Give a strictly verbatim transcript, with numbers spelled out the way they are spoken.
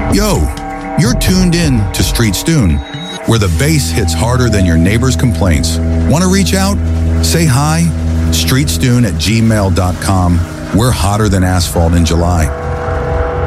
Yo, you're tuned in to Street Stune, where the bass hits harder than your neighbor's complaints. Want to reach out? Say hi. street stune at gmail dot com. We're hotter than asphalt in July.